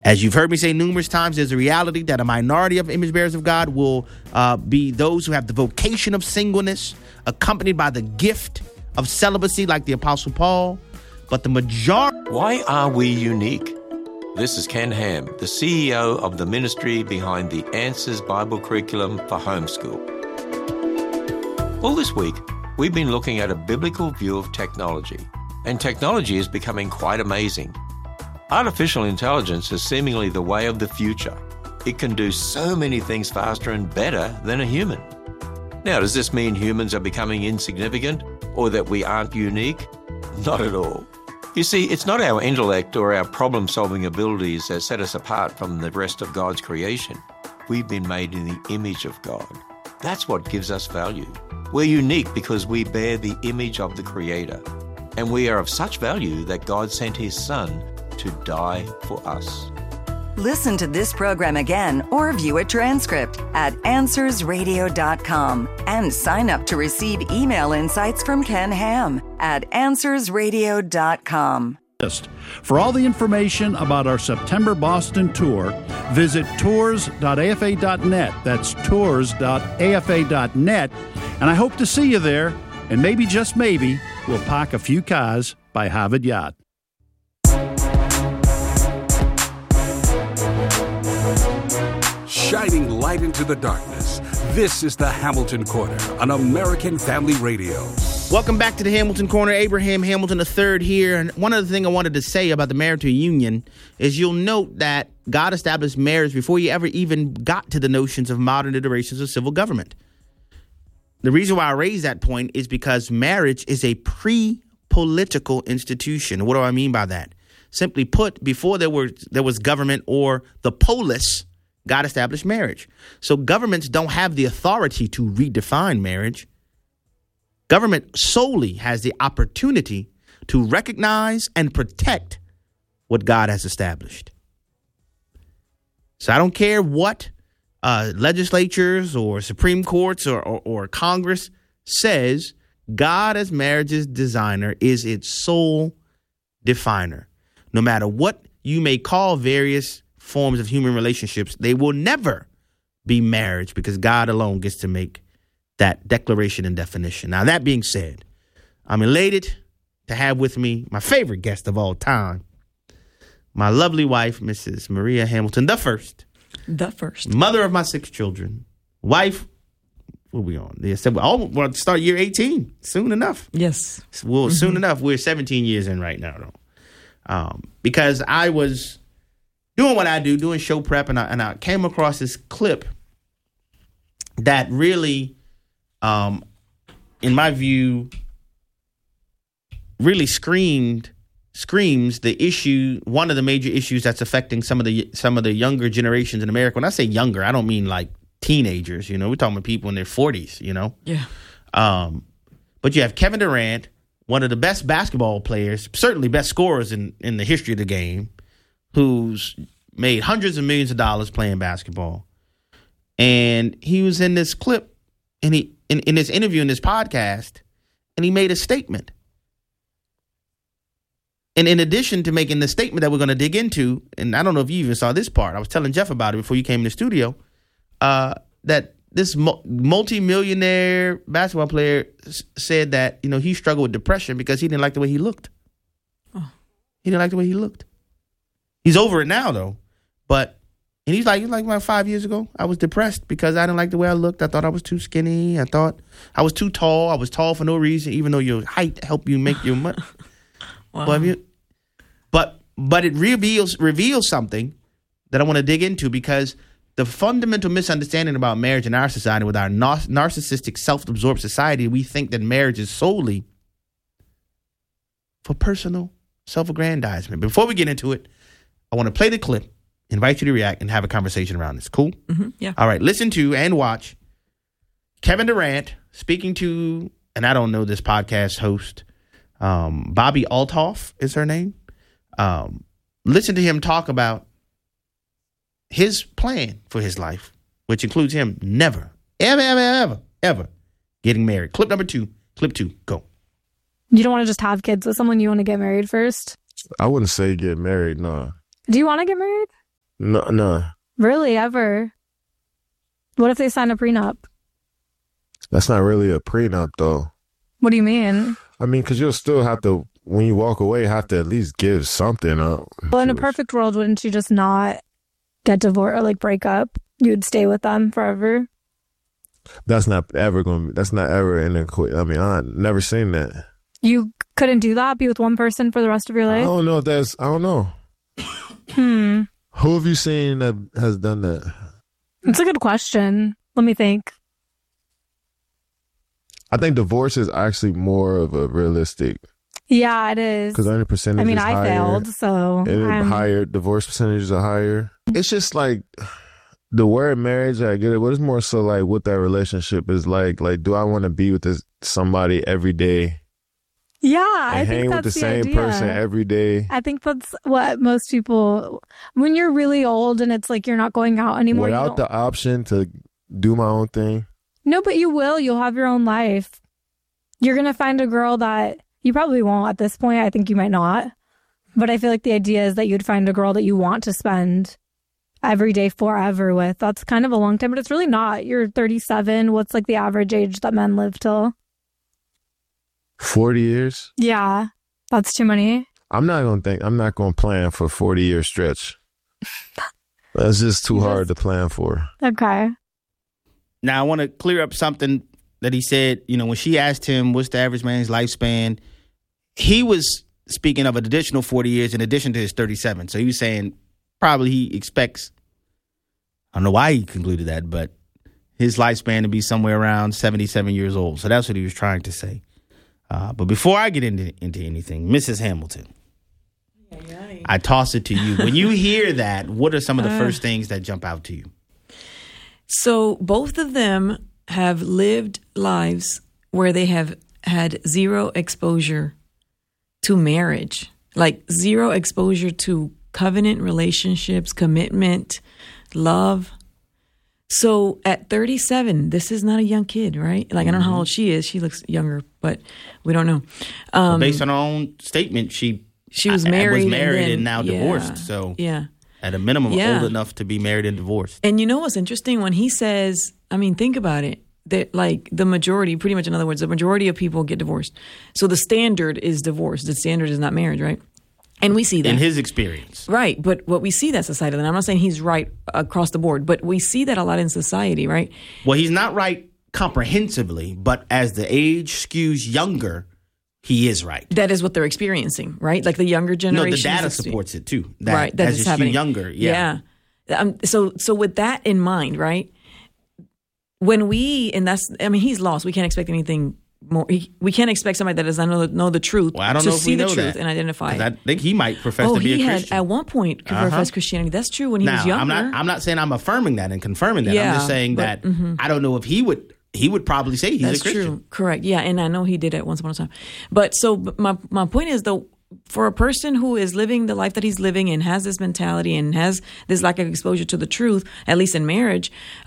As you've heard me say numerous times, there's a reality that a minority of image bearers of God will be those who have the vocation of singleness, accompanied by the gift of celibacy like the Apostle Paul. But the majority... Why are we unique? This is Ken Ham, the CEO of the ministry behind the Answers Bible Curriculum for Homeschool. Well, this week, we've been looking at a biblical view of technology. And technology is becoming quite amazing. Artificial intelligence is seemingly the way of the future. It can do so many things faster and better than a human. Now, does this mean humans are becoming insignificant or that we aren't unique? Not at all. You see, it's not our intellect or our problem-solving abilities that set us apart from the rest of God's creation. We've been made in the image of God. That's what gives us value. We're unique because we bear the image of the Creator. And we are of such value that God sent His Son to die for us. Listen to this program again or view a transcript at AnswersRadio.com and sign up to receive email insights from Ken Ham at AnswersRadio.com. For all the information about our September Boston tour, visit tours.afa.net. That's tours.afa.net. And I hope to see you there. And maybe, just maybe, we'll park a few cars by Harvard Yard. Shining light into the darkness. This is the Hamilton Corner on American Family Radio. Welcome back to the Hamilton Corner. Abraham Hamilton III here. And one other thing I wanted to say about the marital union is you'll note that God established marriage before you ever even got to the notions of modern iterations of civil government. The reason why I raise that point is because marriage is a pre-political institution. What do I mean by that? Simply put, before there was government or the polis, God established marriage. So governments don't have the authority to redefine marriage. Government solely has the opportunity to recognize and protect what God has established. So I don't care what legislatures or Supreme Courts or Congress says, God as marriage's designer is its sole definer. No matter what you may call various forms of human relationships, they will never be marriage because God alone gets to make that declaration and definition. Now, that being said, I'm elated to have with me my favorite guest of all time, my lovely wife, Mrs. Maria Hamilton, the first, mother of my 6 children, wife. What are we on? They said, we'll start year 18 soon enough. Yes. Well, soon enough. We're 17 years in right now, though, because I was doing what I do, doing show prep, and I came across this clip that really, in my view, really screams the issue. One of the major issues that's affecting some of the younger generations in America. When I say younger, I don't mean like teenagers. You know, we're talking about people in their 40s. You know, yeah. But you have Kevin Durant, one of the best basketball players, certainly best scorers in the history of the game, who's made hundreds of millions of dollars playing basketball. And he was in this clip, and he in this interview, in this podcast, and he made a statement. And in addition to making the statement that we're going to dig into, and I don't know if you even saw this part, I was telling Jeff about it before you came in the studio, that this multi-millionaire basketball player said that, you know, he struggled with depression because he didn't like the way he looked. Oh. He didn't like the way he looked. He's over it now, though. And he's like about 5 years ago, I was depressed because I didn't like the way I looked. I thought I was too skinny. I thought I was too tall. I was tall for no reason, even though your height helped you make your money. Wow. But it reveals something that I want to dig into, because the fundamental misunderstanding about marriage in our society, with our narcissistic, self-absorbed society, we think that marriage is solely for personal self-aggrandizement. Before we get into it, I want to play the clip, invite you to react, and have a conversation around this. Cool? Mm-hmm, yeah. All right. Listen to and watch Kevin Durant speaking to, and I don't know this podcast host, Bobbi Althoff is her name. Listen to him talk about his plan for his life, which includes him never, ever getting married. Clip two, go. You don't want to just have kids with someone, you want to get married first? I wouldn't say get married, no. Do you want to get married? No. Really, ever? What if they sign a prenup? That's not really a prenup, though. What do you mean? I mean, because you'll still have to, when you walk away, have to at least give something up. Well, in a perfect world, wouldn't you just not get divorced or like break up? You'd stay with them forever? That's not ever going to be, that's not ever in a, I mean, I've never seen that. You couldn't do that? Be with one person for the rest of your life? I don't know if that's, I don't know. Who have you seen that has done that? It's a good question. Let me think. I think divorce is actually more of a realistic. Yeah, it is. Because the percentage is higher. I failed, so. And higher, divorce percentages are higher. It's just like the word marriage, I get it, but it's more so like what that relationship is like. Like, do I want to be with somebody every day? Yeah, I think hang with the same idea. Person every day. I think that's what most people, when you're really old and it's like you're not going out anymore. Without the option to do my own thing. No, but you will. You'll have your own life. You're going to find a girl that you probably won't at this point. I think you might not. But I feel like the idea is that you'd find a girl that you want to spend every day forever with. That's kind of a long time, but it's really not. You're 37. What's like the average age that men live till? 40 years? Yeah, that's too many. I'm not going to plan for a 40-year stretch. That's just too hard to plan for. Okay. Now, I want to clear up something that he said. You know, when she asked him, what's the average man's lifespan? He was speaking of an additional 40 years in addition to his 37. So he was saying probably he expects, I don't know why he concluded that, but his lifespan to be somewhere around 77 years old. So that's what he was trying to say. But before I get into anything, Mrs. Hamilton, I toss it to you. When you hear that, what are some of the first things that jump out to you? So both of them have lived lives where they have had zero exposure to marriage, like zero exposure to covenant relationships, commitment, love. So at 37, this is not a young kid, right? Like, I don't know how old she is. She looks younger, but we don't know. Well, based on her own statement, she was married, and now divorced. So at a minimum, old enough to be married and divorced. And you know what's interesting? When he says, I mean, think about it. That like the majority, pretty much in other words, the majority of people get divorced. So the standard is divorce. The standard is not marriage, right? And we see that. In his experience. Right. But what we see that society, and I'm not saying he's right across the board, but we see that a lot in society, right? Well, he's not right comprehensively, but as the age skews younger, he is right. That is what they're experiencing, right? Like the younger generation. No, the data supports it too. That, right. That as is you happening. Younger. Yeah. So with that in mind, right? When he's lost. We can't expect anything more. We can't expect somebody that does not know the truth to see the truth and identify it. I think he might profess to be a Christian. At one point professed Christianity. That's true when he was younger. I'm not saying I'm affirming that and confirming that. I'm just saying that I don't know if he would probably say he's a Christian. That's true. Correct. Yeah, and I know he did it once upon a time. But so my point is, though, for a person who is living the life that he's living and has this mentality and has this lack of exposure to the truth, at least in marriage,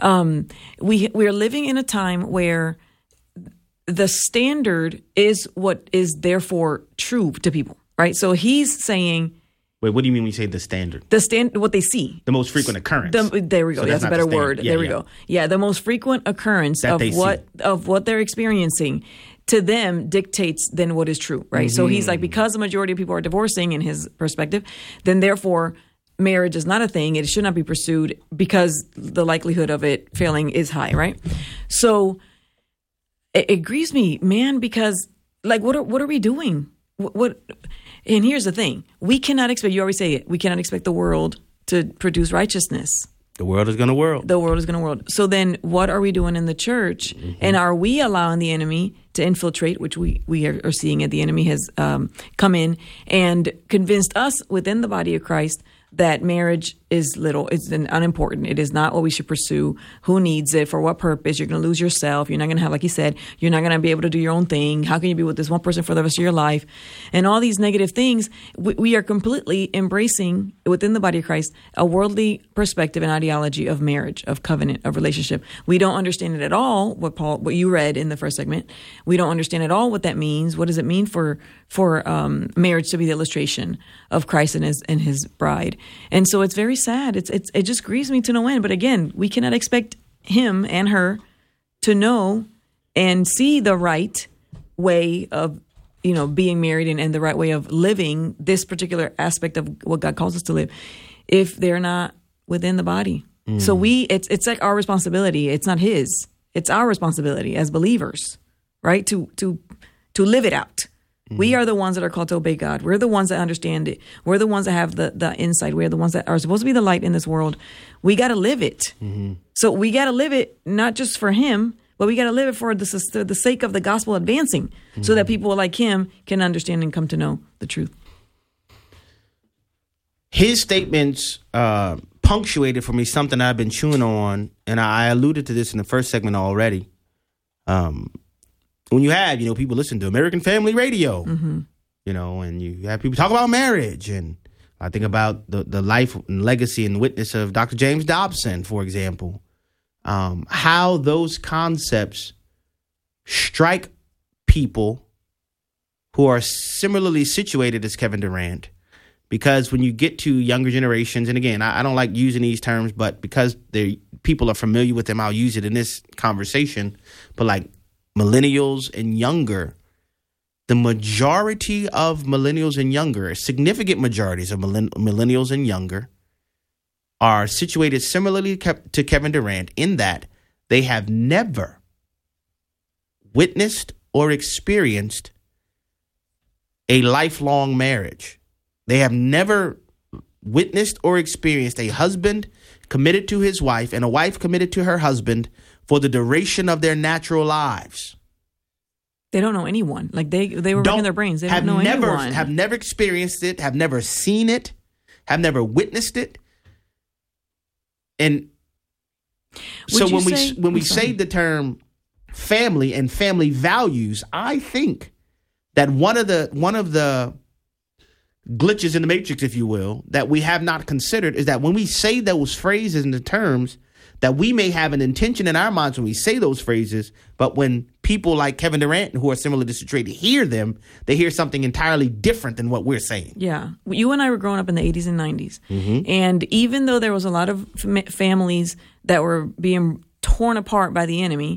we are living in a time where the standard is what is therefore true to people, right? So he's saying... Wait, what do you mean when you say the standard? What they see. The most frequent occurrence. There we go. So that's a better word. There we go. Yeah, the most frequent occurrence of what they're experiencing to them dictates then what is true, right? So he's like, because the majority of people are divorcing in his perspective, then therefore marriage is not a thing. It should not be pursued because the likelihood of it failing is high, right? So it grieves me, man, because like, what are we doing? What? And here's the thing: we cannot expect. You always say it. We cannot expect the world to produce righteousness. The world is going to world. The world is going to world. So then, what are we doing in the church? And are we allowing the enemy to infiltrate, which we are seeing it? The enemy has come in and convinced us within the body of Christ that marriage is unimportant. It is not what we should pursue. Who needs it? For what purpose? You're going to lose yourself. You're not going to have, like you said, you're not going to be able to do your own thing. How can you be with this one person for the rest of your life? And all these negative things, we are completely embracing within the body of Christ a worldly perspective and ideology of marriage, of covenant, of relationship. We don't understand it at all. What you read in the first segment, we don't understand at all what that means. What does it mean for marriage to be the illustration of Christ and his bride? And so it's very sad. It just grieves me to no end. But again, we cannot expect him and her to know and see the right way of, being married and the right way of living this particular aspect of what God calls us to live if they're not within the body. So it's like our responsibility. It's not his. It's our responsibility as believers, right? To live it out. We are the ones that are called to obey God. We're the ones that understand it. We're the ones that have the insight. We're the ones that are supposed to be the light in this world. We got to live it. So we got to live it not just for him, but we got to live it for the sake of the gospel advancing so that people like him can understand and come to know the truth. His statements punctuated for me something I've been chewing on, and I alluded to this in the first segment already. When you have, people listen to American Family Radio, and you have people talk about marriage, and I think about the life and legacy and witness of Dr. James Dobson, for example, how those concepts strike people who are similarly situated as Kevin Durant. Because when you get to younger generations, and again, I don't like using these terms, but because people are familiar with them, I'll use it in this conversation. But like millennials and younger, the majority of millennials and younger, significant majorities of millennials and younger, are situated similarly to Kevin Durant in that they have never witnessed or experienced a lifelong marriage. They have never witnessed or experienced a husband committed to his wife and a wife committed to her husband for the duration of their natural lives. They don't know anyone. Like they were racking their brains. They don't know anyone. Have never experienced it, have never seen it, have never witnessed it. And so when we say the term family and family values, I think that one of the glitches in the matrix, if you will, that we have not considered is that when we say those phrases and the terms, that we may have an intention in our minds when we say those phrases, but when people like Kevin Durant, who are similarly situated, hear them, they hear something entirely different than what we're saying. Yeah. You and I were growing up in the 80s and 90s. And even though there was a lot of families that were being torn apart by the enemy,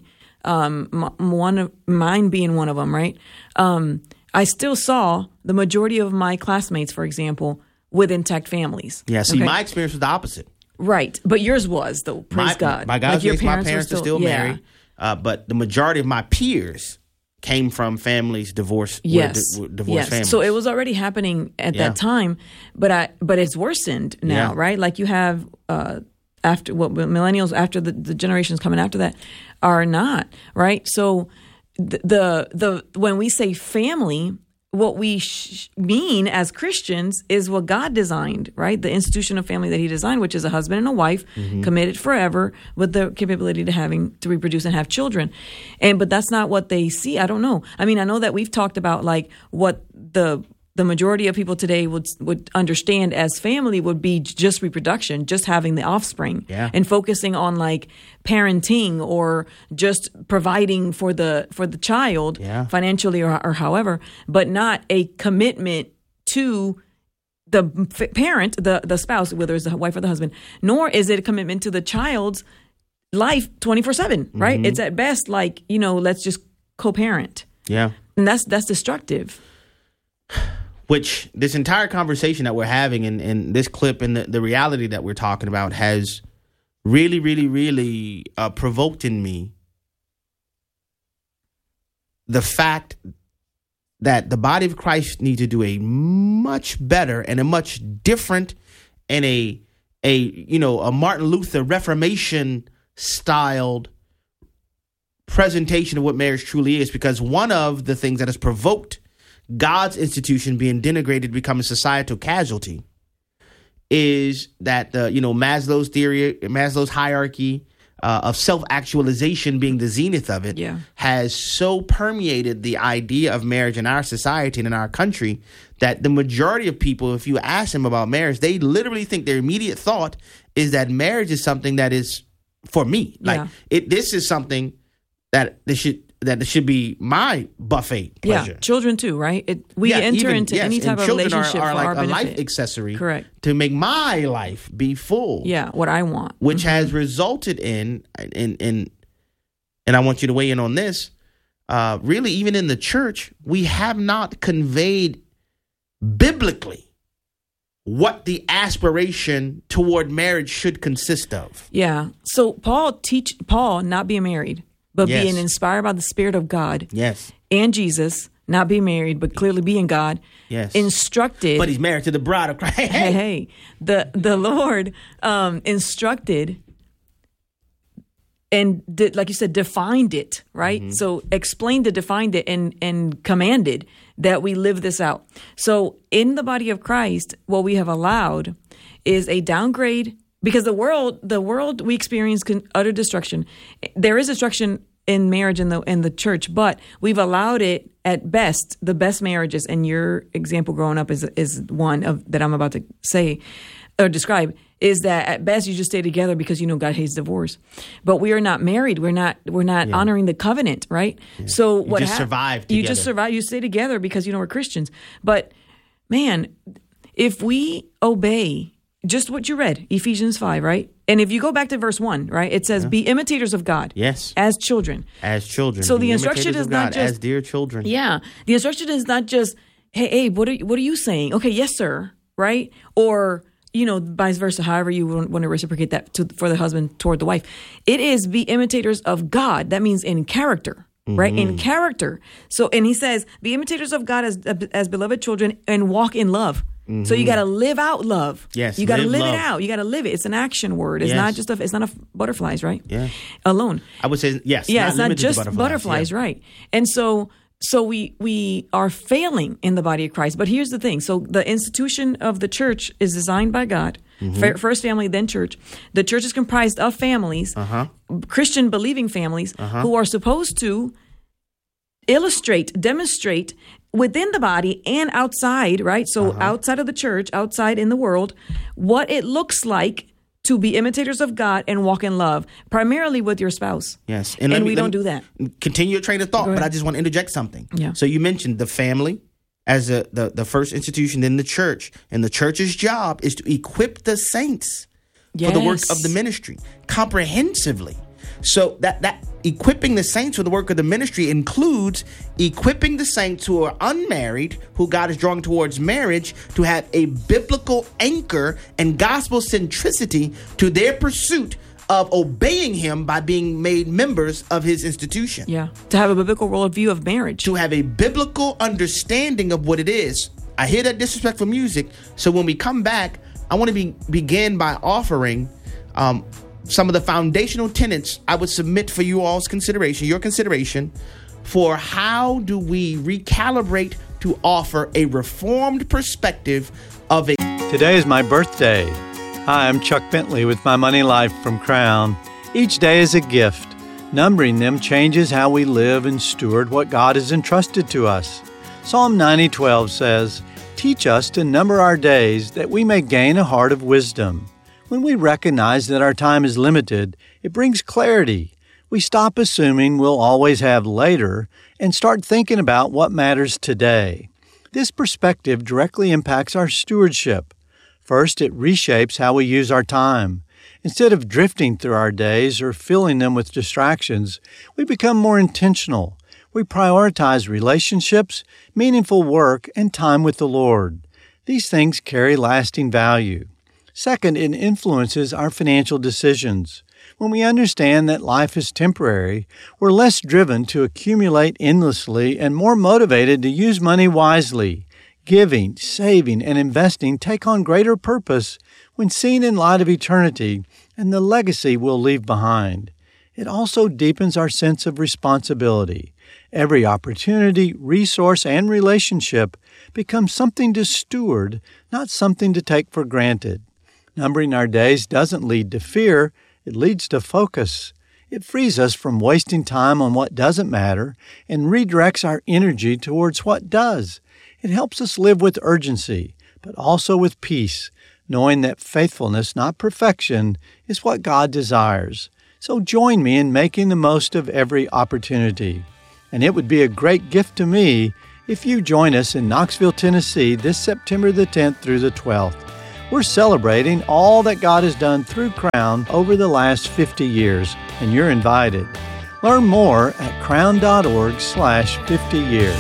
mine being one of them, right? I still saw the majority of my classmates, for example, with intact families. Yeah, see, my experience was the opposite. Right. But yours was, though. Praise God. My God's grace, my parents are still married. But the majority of my peers came from families divorced families. So it was already happening at that time, but it's worsened now, right? Like you have after millennials, after the generations coming after that are not, right? So the when we say family, what we mean as Christians is what God designed, right? The institution of family that he designed, which is a husband and a wife committed forever with the capability to reproduce and have children. But that's not what they see. I don't know. I mean, I know that we've talked about like what the majority of people today would understand as family would be just reproduction, just having the offspring, and focusing on like parenting or just providing for the child financially or however, but not a commitment to the parent, the spouse, whether it's the wife or the husband, nor is it a commitment to the child's life 24/7, right? It's at best like, let's just co-parent. Yeah. And that's destructive. Which this entire conversation that we're having in this clip and the reality that we're talking about has really, really, really provoked in me the fact that the body of Christ needs to do a much better and a much different and a Martin Luther Reformation styled presentation of what marriage truly is, because one of the things that has provoked God's institution being denigrated, becoming societal casualty, is that Maslow's theory, Maslow's hierarchy of self-actualization being the zenith of it, has so permeated the idea of marriage in our society and in our country that the majority of people, if you ask them about marriage, they literally think their immediate thought is that marriage is something that is for me. Like this is something that that it should be my buffet pleasure. Yeah, children too, right? We enter into any type of relationship are for like our a benefit. life accessory, Correct. to make my life be full. Yeah, what I want. Which has resulted in and I want you to weigh in on this, really even in the church, we have not conveyed biblically what the aspiration toward marriage should consist of. Yeah. So Paul not being married, but Yes. being inspired by the Spirit of God. Yes. And Jesus, not being married, but clearly being God. Yes. Instructed. But he's married to the bride of Christ. Hey. The Lord instructed and like you said, defined it, right? Mm-hmm. So defined it and commanded that we live this out. So in the body of Christ, what we have allowed is a downgrade, because the world we experience utter destruction. There is destruction in marriage in the church, but we've allowed it at best, the best marriages, and your example growing up is one of that I'm about to say or describe, is that at best you just stay together because God hates divorce. But we are not married. We're not honoring the covenant, right? Yeah. So what just survive together. You just survive. You stay together because we're Christians. But man, if we obey just what you read, Ephesians 5, right? And if you go back to verse 1, right, it says, be imitators of God. Yes. As children. As children. So the instruction is not just as dear children. Yeah. The instruction is not just, hey, Abe, what are you saying? Okay, yes, sir. Right? Or vice versa, however you want to reciprocate that for the husband toward the wife. It is be imitators of God. That means in character, right? In character. So, and he says, be imitators of God as beloved children and walk in love. So you got to live out love. Yes. You got to live it out. You got to live it. It's an action word. It's not just it's not butterflies, right? Yeah. Alone. I would say, yes. Yeah, it's not just butterflies, right? And so we are failing in the body of Christ. But here's the thing. So the institution of the church is designed by God. First family, then church. The church is comprised of families, Christian believing families, who are supposed to demonstrate within the body and outside, right? So outside of the church, outside in the world, what it looks like to be imitators of God and walk in love, primarily with your spouse. Yes. And we don't do that. Continue your train of thought, but I just want to interject something. Yeah. So you mentioned the family as the first institution, then the church. And the church's job is to equip the saints for the work of the ministry comprehensively. So that equipping the saints for the work of the ministry includes equipping the saints who are unmarried, who God is drawing towards marriage, to have a biblical anchor and gospel centricity to their pursuit of obeying him by being made members of his institution. Yeah. To have a biblical worldview of marriage. To have a biblical understanding of what it is. I hear that disrespectful music. So when we come back, I want to begin by offering some of the foundational tenets I would submit for you all's consideration, your consideration, for how do we recalibrate to offer a reformed perspective of a... Today is my birthday. Hi, I'm Chuck Bentley with My Money Life from Crown. Each day is a gift. Numbering them changes how we live and steward what God has entrusted to us. Psalm 90:12 says, "Teach us to number our days that we may gain a heart of wisdom." When we recognize that our time is limited, it brings clarity. We stop assuming we'll always have later and start thinking about what matters today. This perspective directly impacts our stewardship. First, it reshapes how we use our time. Instead of drifting through our days or filling them with distractions, we become more intentional. We prioritize relationships, meaningful work, and time with the Lord. These things carry lasting value. Second, it influences our financial decisions. When we understand that life is temporary, we're less driven to accumulate endlessly and more motivated to use money wisely. Giving, saving, and investing take on greater purpose when seen in light of eternity and the legacy we'll leave behind. It also deepens our sense of responsibility. Every opportunity, resource, and relationship becomes something to steward, not something to take for granted. Numbering our days doesn't lead to fear, it leads to focus. It frees us from wasting time on what doesn't matter and redirects our energy towards what does. It helps us live with urgency, but also with peace, knowing that faithfulness, not perfection, is what God desires. So join me in making the most of every opportunity. and it would be a great gift to me if you join us in Knoxville, Tennessee this September the 10th through the 12th. We're celebrating all that God has done through Crown over the last 50 years, and you're invited. Learn more at crown.org/50 years.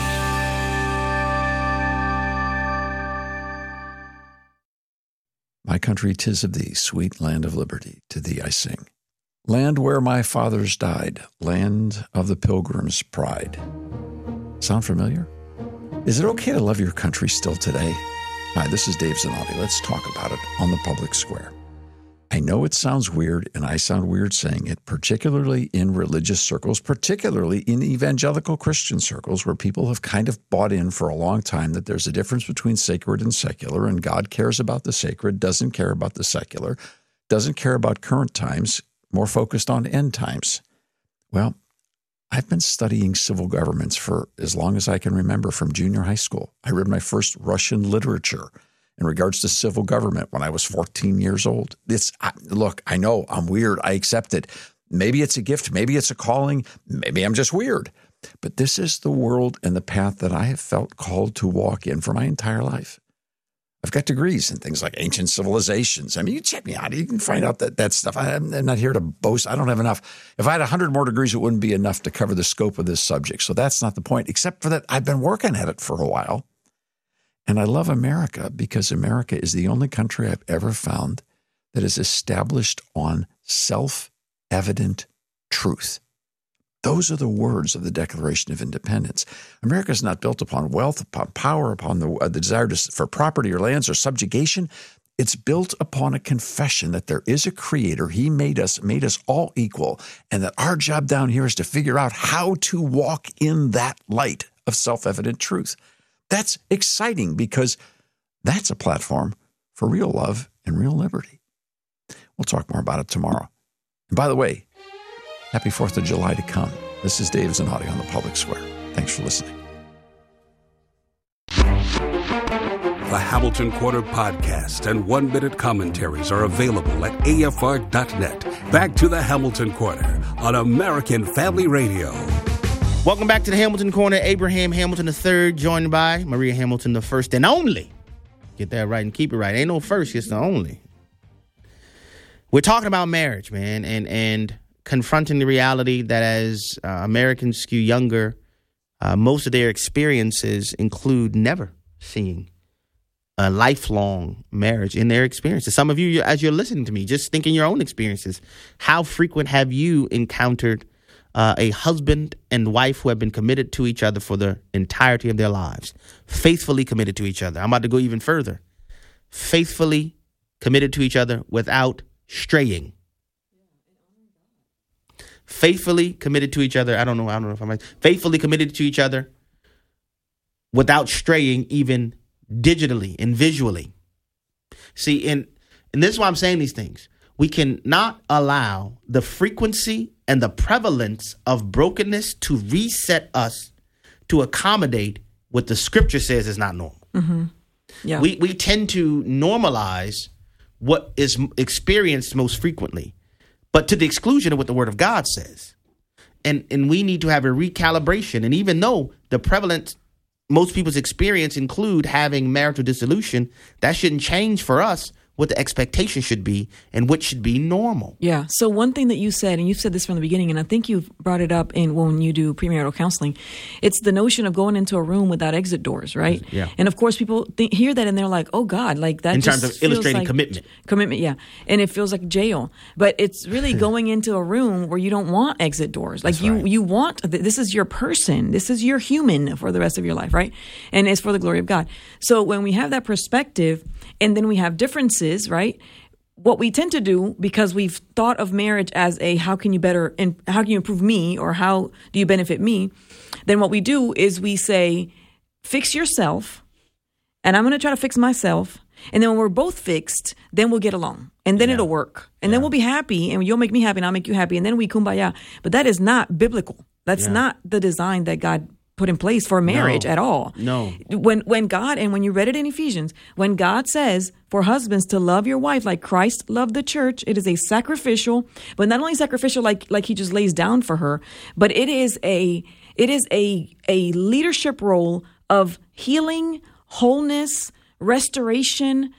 My country, 'tis of thee, sweet land of liberty, to thee I sing. Land where my fathers died, land of the pilgrim's pride. Sound familiar? Is it okay to love your country still today? Hi, this is Dave Zanotti. Let's talk about it on the public square. I know it sounds weird, and I sound weird saying it, particularly in religious circles, particularly in evangelical Christian circles, where people have kind of bought in for a long time that there's a difference between sacred and secular, and God cares about the sacred, doesn't care about the secular, doesn't care about current times, more focused on end times. Well, I've been studying civil governments for as long as I can remember, from junior high school. I read my first Russian literature in regards to civil government when I was 14 years old. Look, I know I'm weird. I accept it. Maybe it's a gift. Maybe it's a calling. Maybe I'm just weird. But this is the world and the path that I have felt called to walk in for my entire life. I've got degrees in things like ancient civilizations. I mean, you check me out. You can find out that stuff. I'm not here to boast. I don't have enough. If I had 100 more degrees, it wouldn't be enough to cover the scope of this subject. So that's not the point, except for that I've been working at it for a while. And I love America because America is the only country I've ever found that is established on self-evident truth. Those are the words of the Declaration of Independence. America is not built upon wealth, upon power, upon the desire for property or lands or subjugation. It's built upon a confession that there is a creator. He made us all equal, and that our job down here is to figure out how to walk in that light of self-evident truth. That's exciting because that's a platform for real love and real liberty. We'll talk more about it tomorrow. And by the way, happy 4th of July to come. This is Dave Zanotti on the Public Square. Thanks for listening. The Hamilton Quarter podcast and 1-minute commentaries are available at afr.net. Back to the Hamilton Quarter on American Family Radio. Welcome back to the Hamilton Corner. Abraham Hamilton III, joined by Maria Hamilton, the first and only. Get that right and keep it right. Ain't no first, it's the only. We're talking about marriage, man, and confronting the reality that as Americans skew younger, most of their experiences include never seeing a lifelong marriage in their experiences. Some of you, as you're listening to me, just think in your own experiences. How frequent have you encountered a husband and wife who have been committed to each other for the entirety of their lives, faithfully committed to each other? I'm about to go even further. Faithfully committed to each other without straying. Faithfully committed to each other. I don't know if I'm right. Faithfully committed to each other without straying, even digitally and visually. See, and this is why I'm saying these things. We cannot allow the frequency and the prevalence of brokenness to reset us to accommodate what the scripture says is not normal. Mm-hmm. Yeah. We tend to normalize what is experienced most frequently, but to the exclusion of what the Word of God says. And we need to have a recalibration. And even though the prevalent most people's experience include having marital dissolution, that shouldn't change for us what the expectation should be and what should be normal. Yeah. So one thing that you said, and you've said this from the beginning, and I think you've brought it up in when you do premarital counseling, it's the notion of going into a room without exit doors, right? Yeah. And of course, people hear that and they're like, "Oh God, like that." In just terms of illustrating like commitment, yeah, and it feels like jail. But it's really going into a room where you don't want exit doors. Like you want this is your person, this is your human for the rest of your life, right? And it's for the glory of God. So when we have that perspective, and then we have differences. Right? What we tend to do, because we've thought of marriage as a how can you improve me, or how do you benefit me, then what we do is we say, fix yourself, and I'm going to try to fix myself. And then when we're both fixed, then we'll get along, and then it'll work, and then we'll be happy, and you'll make me happy, and I'll make you happy, and then we kumbaya. But that is not biblical. That's not the design that God put in place for marriage at all. No. When God, and when you read it in Ephesians, when God says for husbands to love your wife like Christ loved the church, it is a sacrificial, but not only sacrificial like he just lays down for her, but it is It is a leadership role of healing, wholeness, restoration,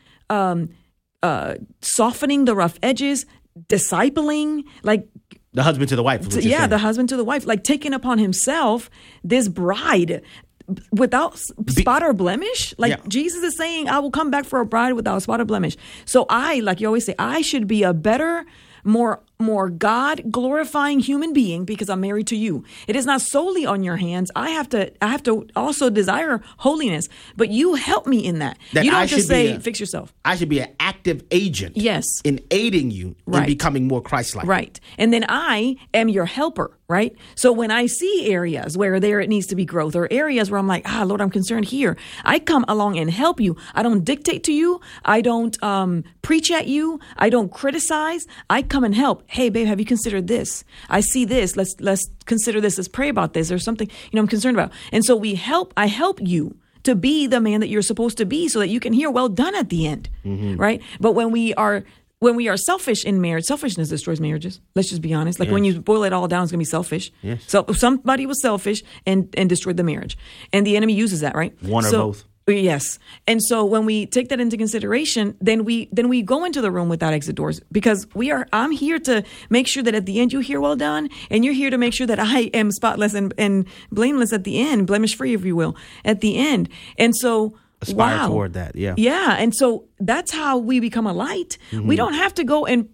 softening the rough edges, discipling, like the husband to the wife. The husband to the wife, like taking upon himself this bride without spot or blemish. Like Jesus is saying, I will come back for a bride without spot or blemish. So I, like you always say, I should be a better, more God glorifying human being because I'm married to you. It is not solely on your hands. I have to also desire holiness, but you help me in that. You don't just say, fix yourself. I should be an active agent. Yes. In aiding you in becoming more Christ-like. Right. And then I am your helper, right? So when I see areas where it needs to be growth or areas where I'm like, Lord, I'm concerned here, I come along and help you. I don't dictate to you. I don't preach at you. I don't criticize. I come and help. Hey, babe, have you considered this? I see this. Let's consider this. Let's pray about this. There's something, I'm concerned about. And so I help you to be the man that you're supposed to be so that you can hear well done at the end. Right? But when we are selfish in marriage, selfishness destroys marriages. Let's just be honest. Like when you boil it all down, it's going to be selfish. Yes. So somebody was selfish and destroyed the marriage. And the enemy uses that, right? One or both. Yes. And so when we take that into consideration, then we go into the room without exit doors because I'm here to make sure that at the end you hear well done, and you're here to make sure that I am spotless and blameless at the end, blemish free, if you will, at the end. And so aspire toward that. Yeah. Yeah. And so that's how we become a light. We don't have to go and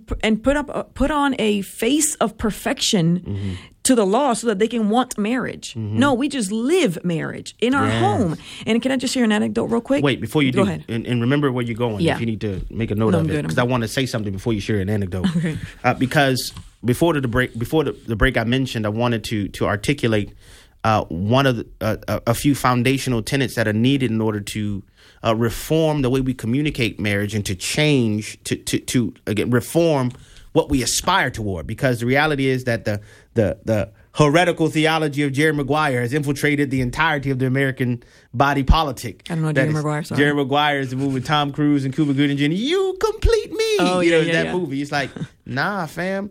put on a face of perfection to the law so that they can want marriage. No, we just live marriage in our home. And can I just share an anecdote real quick? Wait, before you go do, ahead. And remember where you're going if you need to make a note of it, because I want to say something before you share an anecdote. Okay. Because before the break I mentioned, I wanted to articulate one of a few foundational tenets that are needed in order to reform the way we communicate marriage and to change to again reform what we aspire toward. Because the reality is that the heretical theology of Jerry Maguire has infiltrated the entirety of the American body politic. I don't know Jerry Maguire. Sorry. Jerry Maguire is the movie with Tom Cruise and Cuba Gooding Jr. You complete me. Oh, that movie. It's like, nah, fam.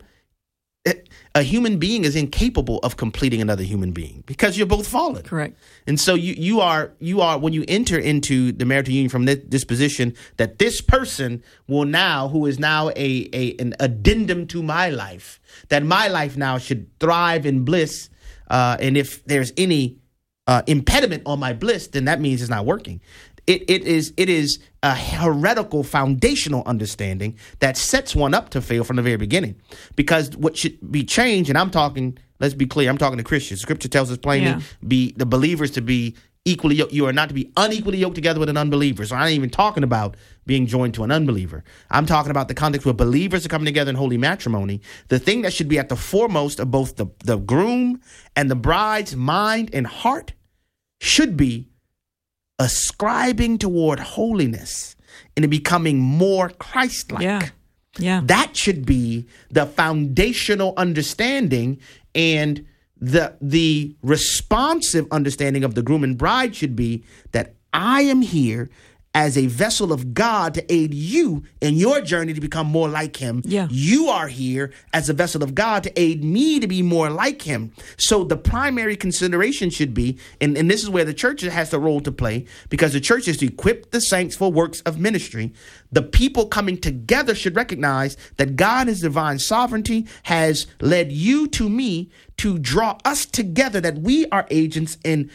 A human being is incapable of completing another human being because you're both fallen. Correct. And so you are when you enter into the marital union from this position that this person who is now an addendum to my life, that my life now should thrive in bliss. And if there's any impediment on my bliss, then that means it's not working. It is a heretical foundational understanding that sets one up to fail from the very beginning. Because what should be changed, and let's be clear, I'm talking to Christians. Scripture tells us plainly, be the believers to be equally yoked. You are not to be unequally yoked together with an unbeliever. So I ain't even talking about being joined to an unbeliever. I'm talking about the context where believers are coming together in holy matrimony. The thing that should be at the foremost of both the groom and the bride's mind and heart should be ascribing toward holiness and becoming more Christ-like. Yeah. That should be the foundational understanding, and the responsive understanding of the groom and bride should be that I am here as a vessel of God to aid you in your journey to become more like him. Yeah. You are here as a vessel of God to aid me to be more like him. So the primary consideration should be, and this is where the church has the role to play, because the church is to equip the saints for works of ministry. The people coming together should recognize that God, his divine sovereignty, has led you to me to draw us together, that we are agents in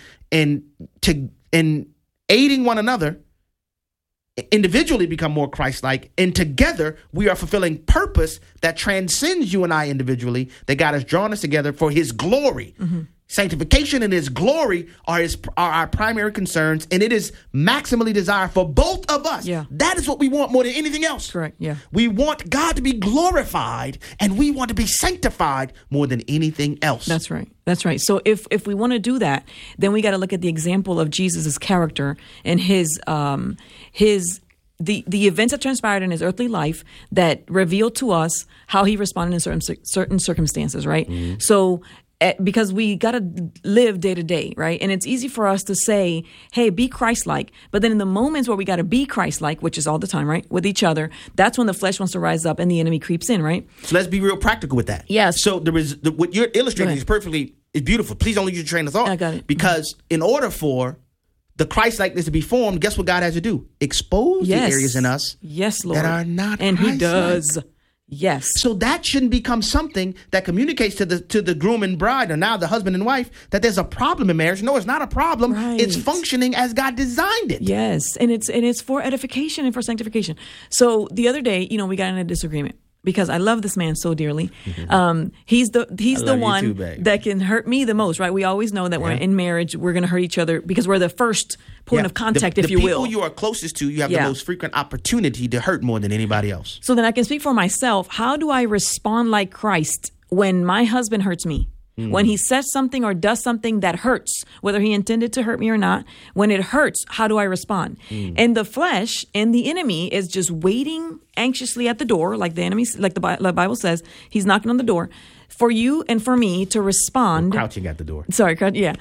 aiding one another individually become more Christ-like, and together we are fulfilling purpose that transcends you and I individually, that God has drawn us together for his glory. Sanctification and his glory are our primary concerns, and it is maximally desired for both of us. That is what we want more than anything else. Correct. Yeah. We want God to be glorified, and we want to be sanctified more than anything else. That's right. That's right. So if we want to do that, then we got to look at the example of Jesus's character and the events that transpired in his earthly life that revealed to us how he responded in certain circumstances, right? So because we got to live day to day, right? And it's easy for us to say, hey, be Christ-like. But then in the moments where we got to be Christ-like, which is all the time, right, with each other, that's when the flesh wants to rise up and the enemy creeps in, right? So let's be real practical with that. Yes. So what you're illustrating is perfectly It's beautiful. Please don't lose your train of thought. I got it. Because in order for the Christ-likeness to be formed, guess what God has to do? Expose the areas in us Lord. that are not and Christ-like. He does. Yes. So that shouldn't become something that communicates to the groom and bride, or now the husband and wife, that there's a problem in marriage. No, it's not a problem. Right. It's functioning as God designed it. Yes, and it's for edification and for sanctification. So the other day, we got in a disagreement because I love this man so dearly. He's the one that can hurt me the most, right? We always know that we're in marriage, we're going to hurt each other because we're the first point of contact, if you will. The people you are closest to, you have the most frequent opportunity to hurt more than anybody else. So then I can speak for myself. How do I respond like Christ when my husband hurts me? When he says something or does something that hurts, whether he intended to hurt me or not, when it hurts, how do I respond? And the flesh and the enemy is just waiting anxiously at the door, like the enemy, like the Bible says, he's knocking on the door for you and for me to respond. Crouching at the door. Sorry, yeah.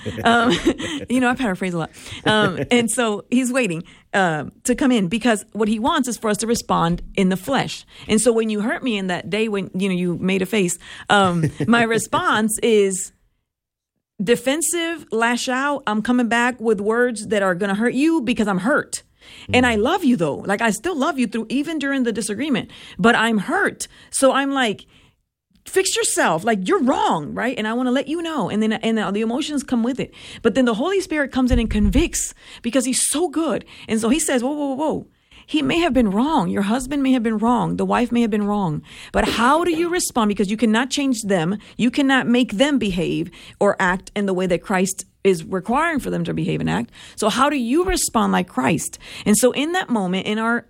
I paraphrase a lot. And so he's waiting to come in because what he wants is for us to respond in the flesh. And so when you hurt me in that day when, you made a face, my response is defensive, lash out. I'm coming back with words that are going to hurt you because I'm hurt. And I love you though. Like I still love you even during the disagreement, but I'm hurt. So I'm like, fix yourself. Like you're wrong, right? And I want to let you know. And then the emotions come with it. But then the Holy Spirit comes in and convicts because he's so good. And so he says, whoa. He may have been wrong. Your husband may have been wrong. The wife may have been wrong. But how do you respond? Because you cannot change them. You cannot make them behave or act in the way that Christ is requiring for them to behave and act. So how do you respond like Christ? And so in that moment, in our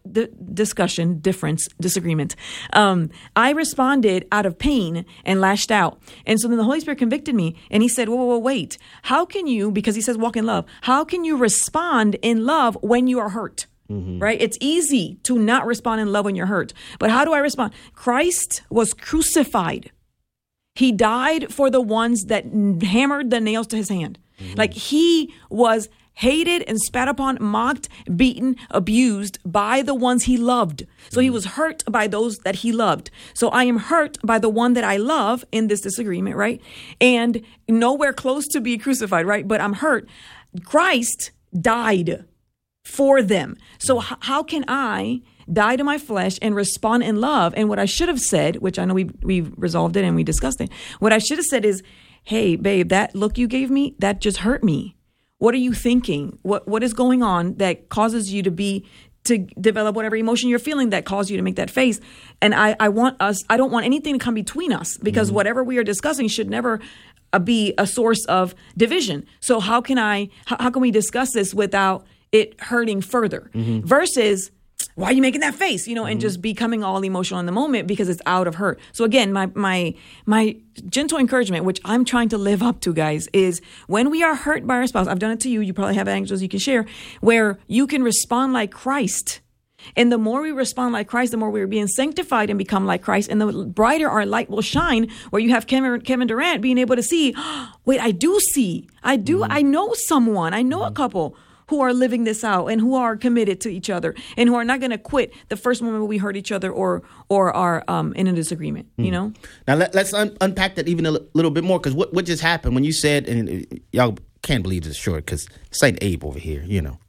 disagreement, I responded out of pain and lashed out. And so then the Holy Spirit convicted me and he said, whoa, wait. How can you, because he says walk in love, how can you respond in love when you are hurt? Right? It's easy to not respond in love when you're hurt. But how do I respond? Christ was crucified. He died for the ones that hammered the nails to his hand. Like he was hated and spat upon, mocked, beaten, abused by the ones he loved. So he was hurt by those that he loved. So I am hurt by the one that I love in this disagreement, right? And nowhere close to be crucified, right? But I'm hurt. Christ died for them. So how can I die to my flesh and respond in love? And what I should have said, which I know we've resolved it and we discussed it. What I should have said is, hey, babe, that look you gave me, that just hurt me. What are you thinking? What is going on that causes you to develop whatever emotion you're feeling that caused you to make that face? And I don't want anything to come between us because whatever we are discussing should never be a source of division. So how can we discuss this without it hurting further versus why are you making that face, and just becoming all emotional in the moment because it's out of hurt. So again, my gentle encouragement, which I'm trying to live up to, guys, is when we are hurt by our spouse, I've done it to you. You probably have angels you can share where you can respond like Christ. And the more we respond like Christ, the more we're being sanctified and become like Christ. And the brighter our light will shine, where you have Kevin Durant being able to see, wait, I do see. I know someone. I know a couple who are living this out and who are committed to each other and who are not going to quit the first moment we hurt each other or are in a disagreement, Now, let's unpack that even a little bit more, because what just happened when you said, and y'all can't believe this is short because it's like Abe over here,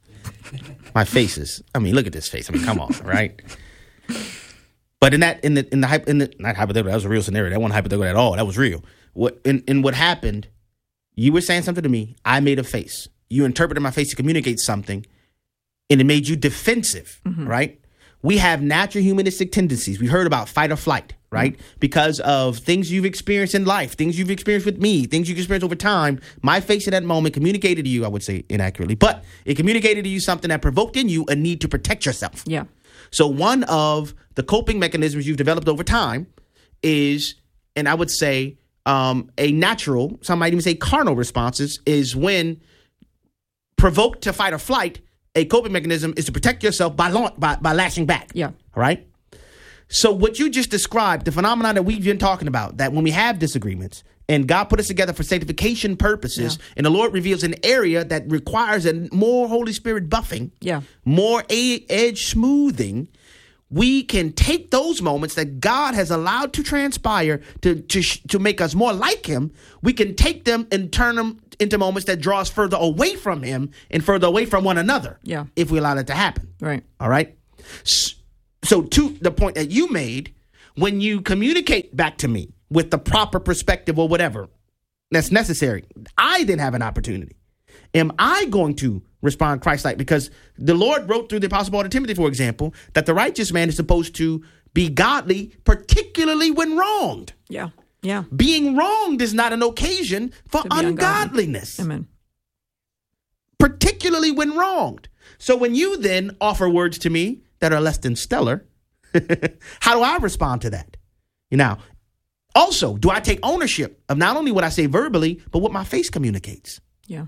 My face is, look at this face. Come on, right? But not hypothetical, that was a real scenario. That wasn't hypothetical at all. That was real. What happened, you were saying something to me. I made a face. You interpreted my face to communicate something, and it made you defensive, right? We have natural humanistic tendencies. We heard about fight or flight, right? Because of things you've experienced in life, things you've experienced with me, things you've experienced over time. My face at that moment communicated to you, I would say inaccurately, but it communicated to you something that provoked in you a need to protect yourself. Yeah. So one of the coping mechanisms you've developed over time is, and I would say a natural, some might even say carnal responses, is when provoked to fight or flight, a coping mechanism is to protect yourself by lashing back. Yeah. All right? So what you just described, the phenomenon that we've been talking about, that when we have disagreements and God put us together for sanctification purposes, and the Lord reveals an area that requires a more Holy Spirit buffing, more edge smoothing, we can take those moments that God has allowed to transpire to make us more like him. We can take them and turn them into moments that draw us further away from him and further away from one another. Yeah. If we allow that to happen. Right. All right. So to the point that you made, when you communicate back to me with the proper perspective or whatever that's necessary, I then have an opportunity. Am I going to respond Christ-like? Because the Lord wrote through the Apostle Paul to Timothy, for example, that the righteous man is supposed to be godly, particularly when wronged. Yeah. Yeah. Being wronged is not an occasion for ungodliness. Amen. Particularly when wronged. So when you then offer words to me that are less than stellar, how do I respond to that? Now, also, do I take ownership of not only what I say verbally, but what my face communicates? Yeah.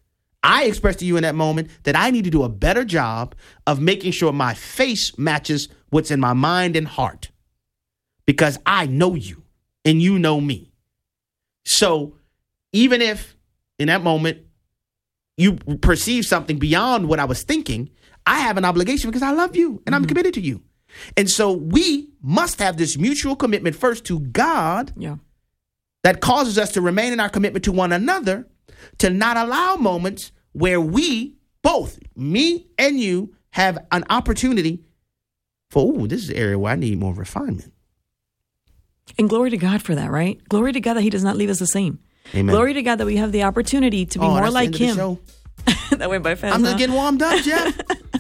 I expressed to you in that moment that I need to do a better job of making sure my face matches what's in my mind and heart, because I know you and you know me. So even if in that moment you perceive something beyond what I was thinking, I have an obligation because I love you and I'm committed to you. And so we must have this mutual commitment first to God that causes us to remain in our commitment to one another, to not allow moments where we, both me and you, have an opportunity for, this is an area where I need more refinement. And glory to God for that, right? Glory to God that he does not leave us the same. Amen. Glory to God that we have the opportunity to be more like him. That went by fast. I'm just getting warmed up, Jeff.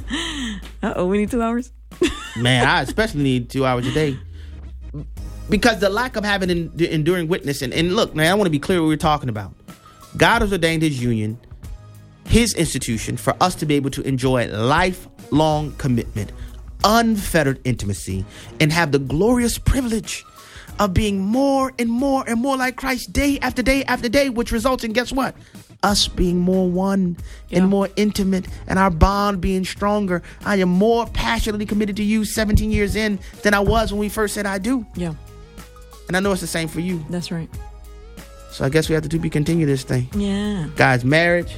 Uh-oh, we need 2 hours. Man, I especially need 2 hours a day. Because the lack of having enduring witness, and look, man, I want to be clear what we're talking about. God has ordained his union, his institution, for us to be able to enjoy lifelong commitment, unfettered intimacy, and have the glorious privilege of being more and more and more like Christ day after day after day, which results in, guess what? Us being more one and more intimate, and our bond being stronger. I am more passionately committed to you 17 years in than I was when we first said I do. Yeah. And I know it's the same for you. That's right. So I guess we have to continue this thing. Yeah. Guys, marriage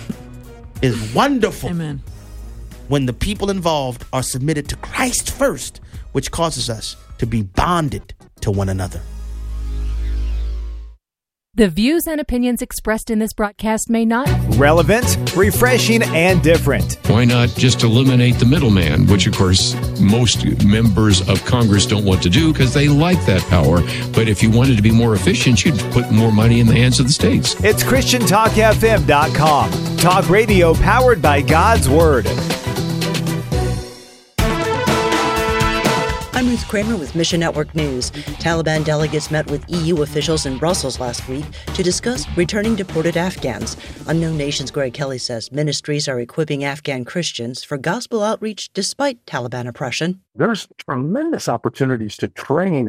is wonderful. Amen. When the people involved are submitted to Christ first, which causes us to be bonded to one another. The views and opinions expressed in this broadcast may not relevant, refreshing, and different. Why not just eliminate the middleman, which of course most members of Congress don't want to do because they like that power. But if you wanted to be more efficient, you'd put more money in the hands of the states. It's ChristianTalkFM.com. Talk radio powered by God's Word. I'm Ruth Kramer with Mission Network News. Taliban delegates met with EU officials in Brussels last week to discuss returning deported Afghans. Unknown Nations' Greg Kelly says ministries are equipping Afghan Christians for gospel outreach despite Taliban oppression. There's tremendous opportunities to train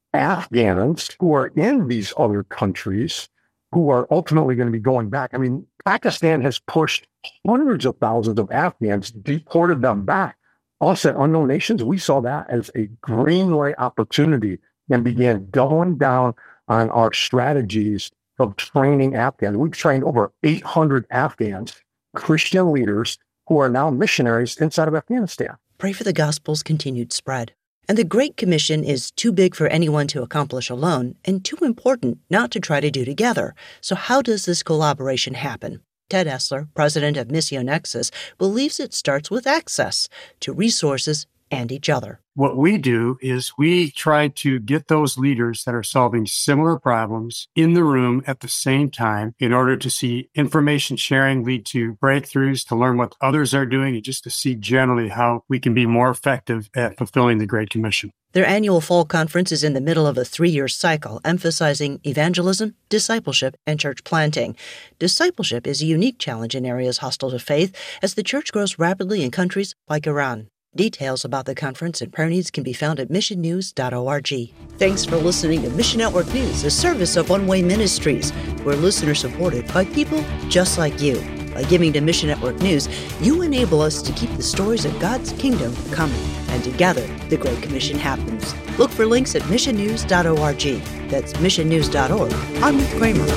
Afghans who are in these other countries who are ultimately going to be going back. I mean, Pakistan has pushed hundreds of thousands of Afghans, deported them back. Us at Unknown Nations, we saw that as a green light opportunity and began doubling down on our strategies of training Afghans. We've trained over 800 Afghans, Christian leaders, who are now missionaries inside of Afghanistan. Pray for the gospel's continued spread. And the Great Commission is too big for anyone to accomplish alone and too important not to try to do together. So how does this collaboration happen? Ted Essler, president of Missio Nexus, believes it starts with access to resources and each other. What we do is we try to get those leaders that are solving similar problems in the room at the same time in order to see information sharing lead to breakthroughs, to learn what others are doing, and just to see generally how we can be more effective at fulfilling the Great Commission. Their annual fall conference is in the middle of a 3-year cycle emphasizing evangelism, discipleship, and church planting. Discipleship is a unique challenge in areas hostile to faith as the church grows rapidly in countries like Iran. Details about the conference and prayer needs can be found at missionnews.org. Thanks for listening to Mission Network News, a service of One Way Ministries. We're listener-supported by people just like you. By giving to Mission Network News, you enable us to keep the stories of God's kingdom coming. And together, the Great Commission happens. Look for links at missionnews.org. That's missionnews.org. I'm Ruth Kramer.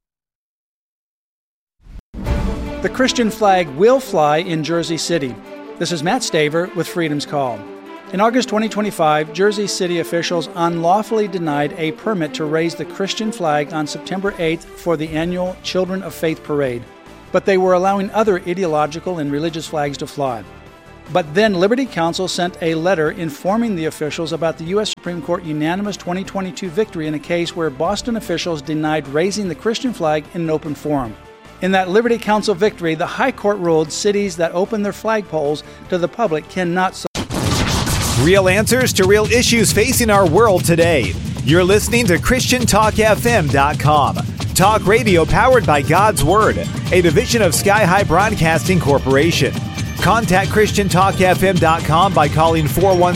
The Christian flag will fly in Jersey City. This is Matt Staver with Freedom's Call. In August 2025, Jersey City officials unlawfully denied a permit to raise the Christian flag on September 8th for the annual Children of Faith Parade, but they were allowing other ideological and religious flags to fly. But then Liberty Counsel sent a letter informing the officials about the U.S. Supreme Court unanimous 2022 victory in a case where Boston officials denied raising the Christian flag in an open forum. In that Liberty Counsel victory, the High Court ruled cities that open their flagpoles to the public cannot. Real answers to real issues facing our world today. You're listening to ChristianTalkFM.com. Talk radio powered by God's Word, a division of Sky High Broadcasting Corporation. Contact ChristianTalkFM.com by calling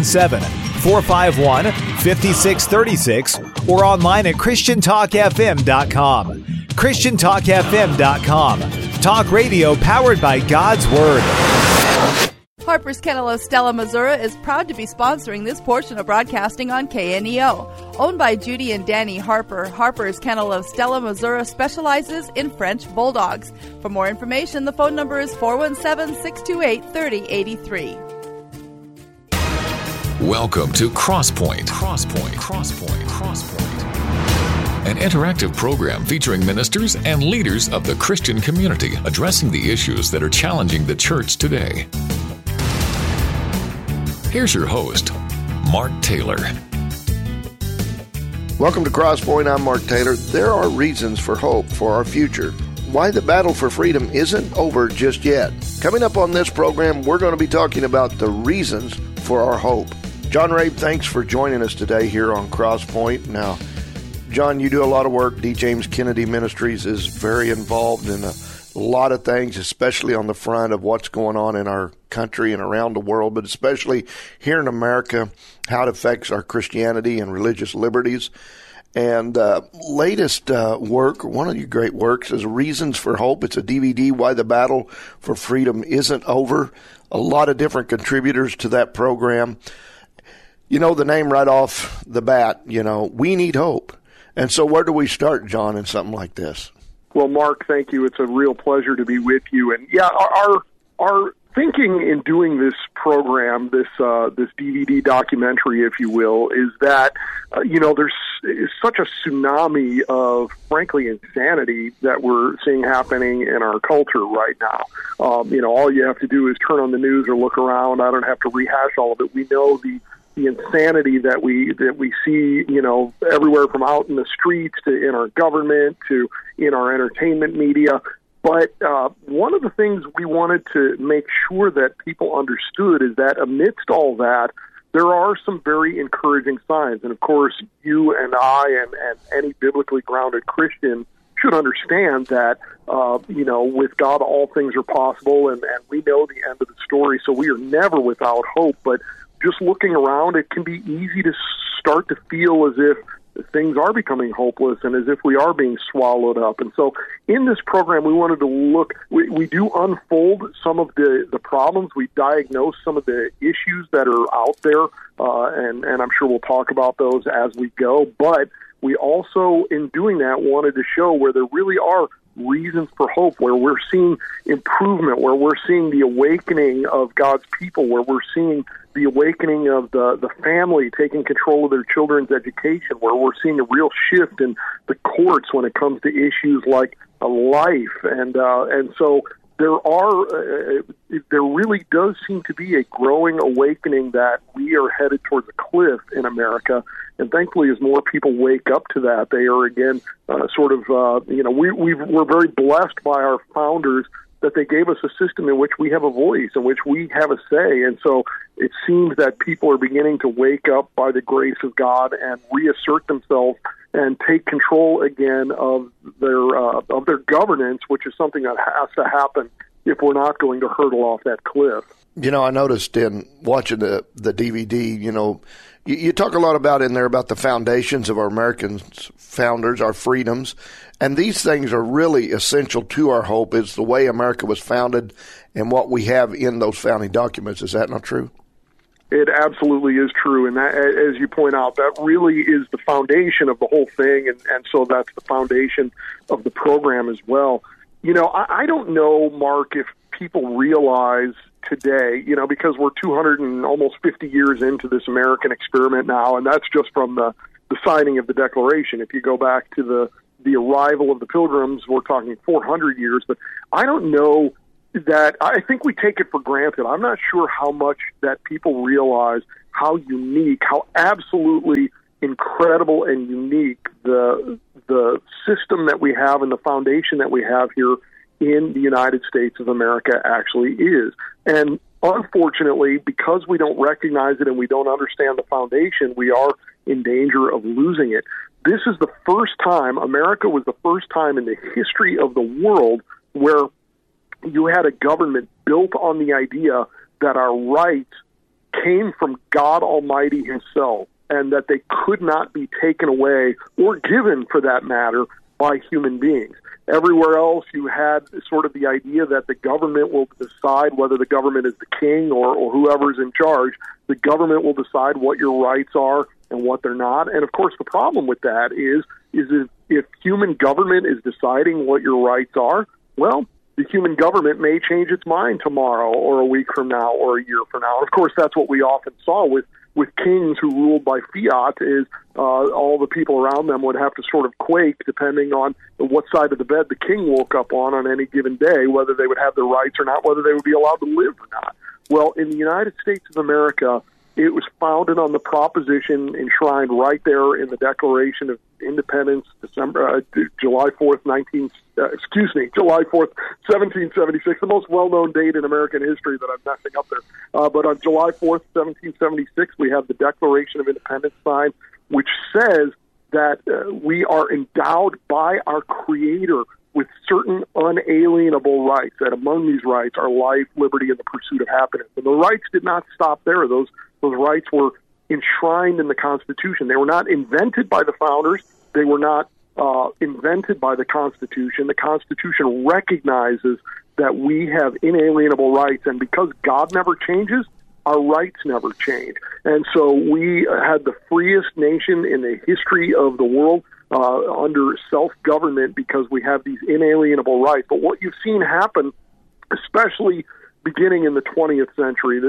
417-451-5636 or online at ChristianTalkFM.com. ChristianTalkFM.com. Talk radio powered by God's Word. Harper's Kennel of Stella, Missouri is proud to be sponsoring this portion of broadcasting on KNEO. Owned by Judy and Danny Harper, Harper's Kennel of Stella, Missouri specializes in French Bulldogs. For more information, the phone number is 417-628-3083. Welcome to Crosspoint. An interactive program featuring ministers and leaders of the Christian community addressing the issues that are challenging the church today. Here's your host, Mark Taylor. Welcome to Crosspoint. I'm Mark Taylor. There are reasons for hope for our future. Why the battle for freedom isn't over just yet. Coming up on this program, we're going to be talking about the reasons for our hope. John Rabe, thanks for joining us today here on Crosspoint. Now, John, you do a lot of work. D. James Kennedy Ministries is very involved in a lot of things, especially on the front of what's going on in our country and around the world, but especially here in America, how it affects our Christianity and religious liberties. And latest work, one of your great works, is Reasons for Hope. It's a DVD, Why the Battle for Freedom Isn't Over. A lot of different contributors to that program. You know the name right off the bat, we need hope. And so where do we start, John, in something like this? Well, Mark, thank you. It's a real pleasure to be with you. And yeah, our thinking in doing this program, this DVD documentary, if you will, is that there's such a tsunami of, frankly, insanity that we're seeing happening in our culture right now. All you have to do is turn on the news or look around. I don't have to rehash all of it. We know the insanity that we see, everywhere from out in the streets to in our government to in our entertainment media. But one of the things we wanted to make sure that people understood is that amidst all that, there are some very encouraging signs. And of course, you and I and any biblically grounded Christian should understand that, with God, all things are possible, and we know the end of the story. So we are never without hope. But just looking around, it can be easy to start to feel as if things are becoming hopeless and as if we are being swallowed up. And so in this program, we wanted to look, we do unfold some of the problems. We diagnose some of the issues that are out there, and I'm sure we'll talk about those as we go. But we also, in doing that, wanted to show where there really are reasons for hope, where we're seeing improvement, where we're seeing the awakening of God's people, where we're seeing the awakening of the family taking control of their children's education, where we're seeing a real shift in the courts when it comes to issues like life. And so there really does seem to be a growing awakening that we are headed towards a cliff in America. And thankfully, as more people wake up to that, they are again we're very blessed by our founders that they gave us a system in which we have a voice, in which we have a say. And so it seems that people are beginning to wake up by the grace of God and reassert themselves and take control again of their governance, which is something that has to happen if we're not going to hurtle off that cliff. I noticed in watching the DVD, you talk a lot about in there about the foundations of our American founders, our freedoms, and these things are really essential to our hope. It's the way America was founded and what we have in those founding documents. Is that not true? It absolutely is true, and that, as you point out, that really is the foundation of the whole thing, and so that's the foundation of the program as well. I don't know, Mark, if people realize today, because we're 200 and almost 50 years into this American experiment now, and that's just from the signing of the Declaration. If you go back to the arrival of the Pilgrims, we're talking 400 years, but I don't know that, I think we take it for granted. I'm not sure how much that people realize how unique, how absolutely incredible and unique the system that we have and the foundation that we have here in the United States of America actually is. And unfortunately, because we don't recognize it and we don't understand the foundation, we are in danger of losing it. This is the first time, America was the first time in the history of the world where you had a government built on the idea that our rights came from God Almighty himself, and that they could not be taken away or given, for that matter, by human beings. Everywhere else, you had sort of the idea that the government will decide, whether the government is the king or whoever's in charge, the government will decide what your rights are and what they're not. And of course, the problem with that is if human government is deciding what your rights are, well, the human government may change its mind tomorrow or a week from now or a year from now. And of course, that's what we often saw with kings who ruled by fiat, is all the people around them would have to sort of quake depending on what side of the bed the king woke up on any given day, whether they would have their rights or not, whether they would be allowed to live or not. Well, in the United States of America, it was founded on the proposition enshrined right there in the Declaration of Independence, July 4th, 1776, the most well-known date in American history that I'm messing up there. But on July 4th, 1776, we have the Declaration of Independence signed, which says that we are endowed by our Creator with certain unalienable rights, that among these rights are life, liberty, and the pursuit of happiness. And the rights did not stop there. Those rights were enshrined in the Constitution. They were not invented by the founders. They were not invented by the Constitution. The Constitution recognizes that we have inalienable rights, and because God never changes, our rights never change. And so we had the freest nation in the history of the world under self-government because we have these inalienable rights. But what you've seen happen, especially beginning in the 20th century,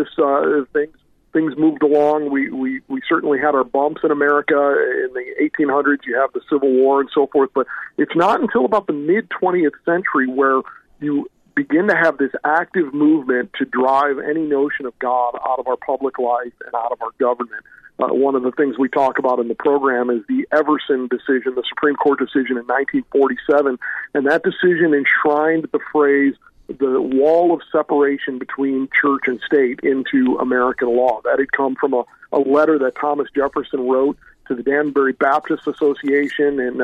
things moved along. We certainly had our bumps in America. In the 1800s, you have the Civil War and so forth. But it's not until about the mid-20th century where you begin to have this active movement to drive any notion of God out of our public life and out of our government. One of the things we talk about in the program is the Everson decision, the Supreme Court decision in 1947, and that decision enshrined the phrase, the wall of separation between church and state, into American law. That had come from a letter that Thomas Jefferson wrote to the Danbury Baptist Association and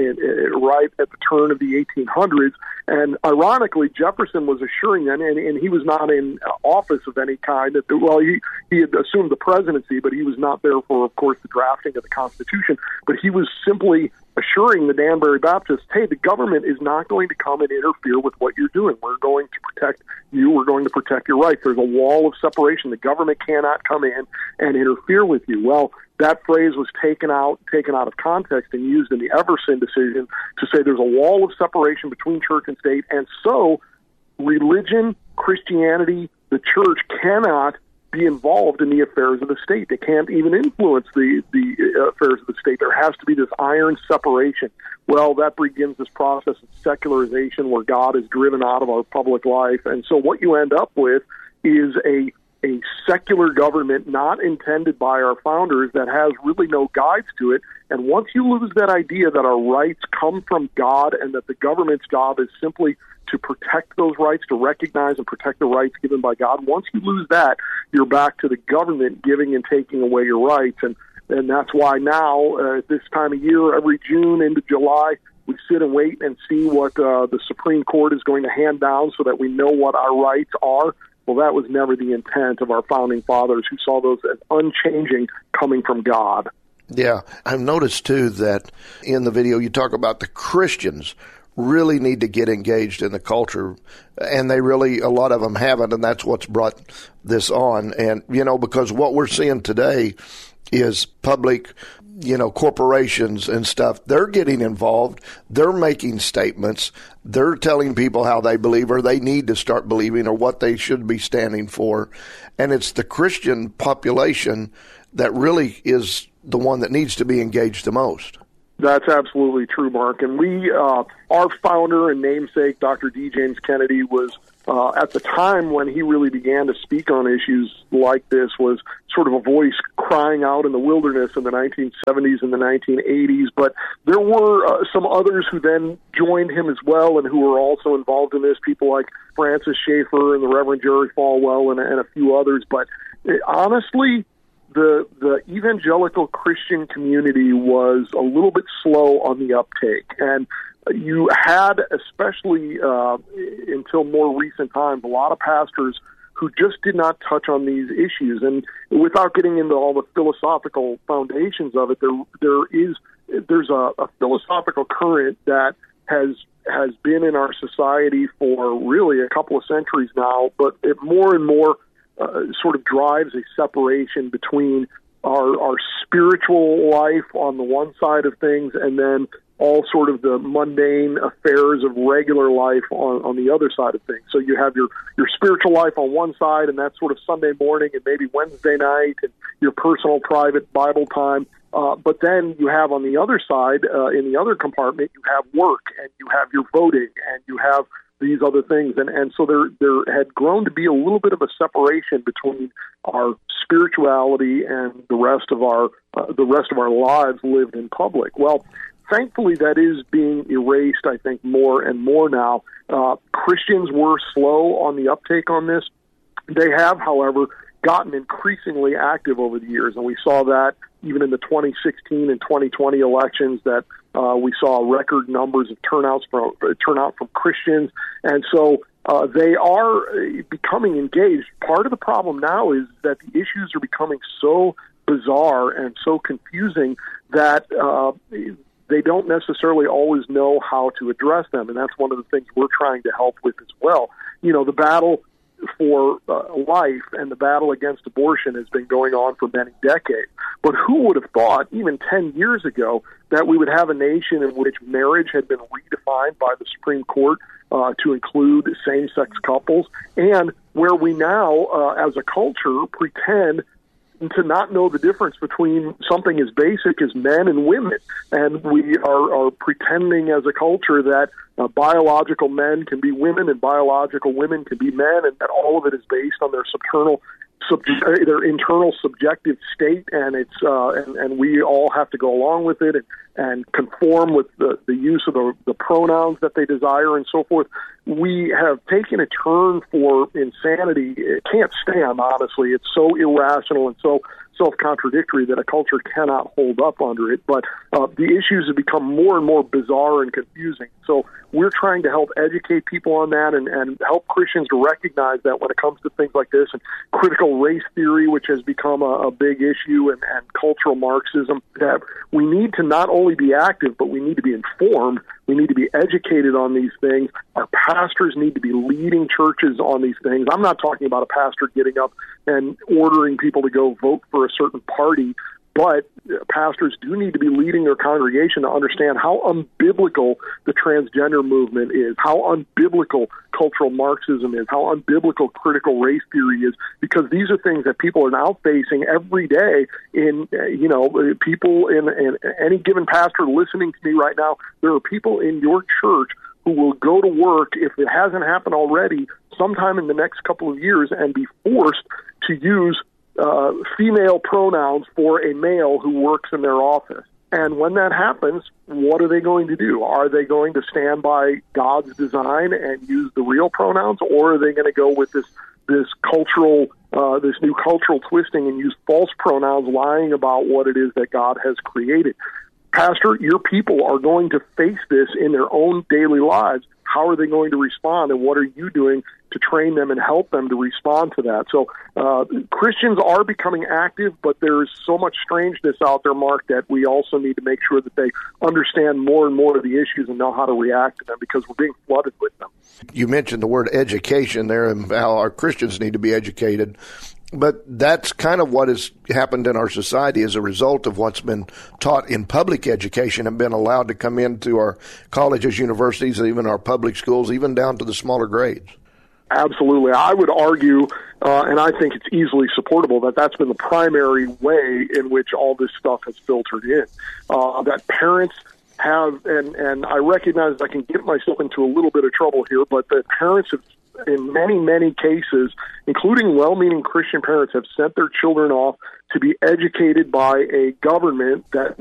right at the turn of the 1800s. And ironically, Jefferson was assuring them, and he was not in office of any kind. He had assumed the presidency, but he was not there for, of course, the drafting of the Constitution. But he was simply assuring the Danbury Baptists, hey, the government is not going to come and interfere with what you're doing. We're going to protect you. We're going to protect your rights. There's a wall of separation. The government cannot come in and interfere with you. Well, that phrase was taken out of context and used in the Everson decision to say there's a wall of separation between church and state, and so religion, Christianity, the church cannot be involved in the affairs of the state. They can't even influence the affairs of the state. There has to be this iron separation. Well, that begins this process of secularization where God is driven out of our public life. And so what you end up with is a secular government not intended by our founders that has really no guides to it. And once you lose that idea that our rights come from God and that the government's job is simply to protect those rights, to recognize and protect the rights given by God, once you lose that, you're back to the government giving and taking away your rights. And that's why now, at this time of year, every June into July, we sit and wait and see what the Supreme Court is going to hand down so that we know what our rights are. Well, that was never the intent of our founding fathers, who saw those as unchanging, coming from God. Yeah, I've noticed, too, that in the video you talk about the Christians really need to get engaged in the culture, and they really, a lot of them haven't, and that's what's brought this on. And, because what we're seeing today is public corporations and stuff, they're getting involved. They're making statements. They're telling people how they believe or they need to start believing or what they should be standing for. And it's the Christian population that really is the one that needs to be engaged the most. That's absolutely true, Mark. And our founder and namesake, Dr. D. James Kennedy, was at the time when he really began to speak on issues like this, was sort of a voice crying out in the wilderness in the 1970s and the 1980s. But there were some others who then joined him as well and who were also involved in this, people like Francis Schaeffer and the Reverend Jerry Falwell and a few others. But honestly, the evangelical Christian community was a little bit slow on the uptake. And you had, especially until more recent times, a lot of pastors who just did not touch on these issues. And without getting into all the philosophical foundations of it, there's a philosophical current that has been in our society for really a couple of centuries now, but it more and more sort of drives a separation between our spiritual life on the one side of things and then all sort of the mundane affairs of regular life on the other side of things. So you have your spiritual life on one side, and that's sort of Sunday morning and maybe Wednesday night and your personal private Bible time. But then you have on the other side, in the other compartment, you have work and you have your voting and you have these other things. And so there had grown to be a little bit of a separation between our spirituality and the rest of our lives lived in public. Well, thankfully, that is being erased, I think, more and more now. Christians were slow on the uptake on this. They have, however, gotten increasingly active over the years, and we saw that even in the 2016 and 2020 elections, that we saw record numbers of turnout from Christians, and so they are becoming engaged. Part of the problem now is that the issues are becoming so bizarre and so confusing that they don't necessarily always know how to address them, and that's one of the things we're trying to help with as well. The battle for life and the battle against abortion has been going on for many decades. But who would have thought, even 10 years ago, that we would have a nation in which marriage had been redefined by the Supreme Court to include same-sex couples, and where we now, as a culture, pretend to not know the difference between something as basic as men and women. And we are pretending as a culture that biological men can be women and biological women can be men, and that all of it is based on their internal subjective state, and it's and we all have to go along with it and conform with the use of the pronouns that they desire and so forth. We have taken a turn for insanity. It can't stand, honestly. It's so irrational and so self-contradictory that a culture cannot hold up under it. But the issues have become more and more bizarre and confusing. So we're trying to help educate people on that and help Christians to recognize that when it comes to things like this and critical race theory, which has become a big issue, and cultural Marxism, that we need to not only be active, but we need to be informed. We need to be educated on these things. Our pastors need to be leading churches on these things. I'm not talking about a pastor getting up and ordering people to go vote for a certain party, but pastors do need to be leading their congregation to understand how unbiblical the transgender movement is, how unbiblical cultural Marxism is, how unbiblical critical race theory is, because these are things that people are now facing every day in, people in any given pastor listening to me right now. There are people in your church who will go to work, if it hasn't happened already, sometime in the next couple of years and be forced to use female pronouns for a male who works in their office. And when that happens, what are they going to do? Are they going to stand by God's design and use the real pronouns, or are they going to go with this new cultural twisting and use false pronouns, lying about what it is that God has created? Pastor, your people are going to face this in their own daily lives. How are they going to respond, and what are you doing to train them and help them to respond to that? So Christians are becoming active, but there's so much strangeness out there, Mark, that we also need to make sure that they understand more and more of the issues and know how to react to them, because we're being flooded with them. You mentioned the word education there and how our Christians need to be educated. But that's kind of what has happened in our society as a result of what's been taught in public education and been allowed to come into our colleges, universities, even our public schools, even down to the smaller grades. Absolutely. I would argue, and I think it's easily supportable, that that's been the primary way in which all this stuff has filtered in. That parents have, and I recognize I can get myself into a little bit of trouble here, but that parents have, in many, many cases, including well-meaning Christian parents, have sent their children off to be educated by a government that